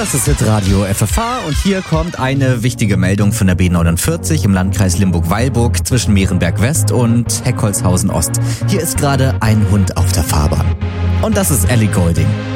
Das ist Hitradio FFH und hier kommt eine wichtige Meldung von der B49 im Landkreis Limburg-Weilburg zwischen Mehrenberg West und Heckholzhausen Ost. Hier ist gerade ein Hund auf der Fahrbahn. Und das ist Ellie Golding.